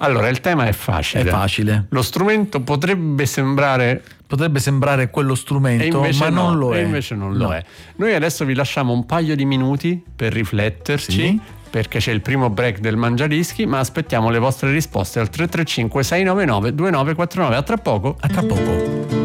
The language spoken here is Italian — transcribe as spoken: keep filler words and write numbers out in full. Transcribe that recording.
Allora, il tema è facile. È facile. Lo strumento potrebbe sembrare... Potrebbe sembrare quello strumento, ma no, non lo è. E invece non no. lo è. Noi adesso vi lasciamo un paio di minuti per rifletterci, sì. perché c'è il primo break del Mangiadischi, ma aspettiamo le vostre risposte al tre tre cinque sei nove nove due nove quattro nove. A tra poco. A tra poco.